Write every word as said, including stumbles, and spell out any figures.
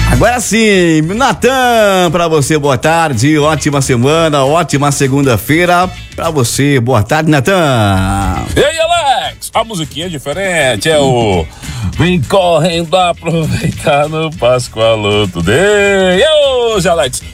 Agora sim, Natan, pra você, boa tarde, ótima semana, ótima segunda-feira pra você, boa tarde, Natan. E aí, Alex, a musiquinha é diferente, é o Vem correndo aproveitar no Pascoaloto Day. E hoje, Alex,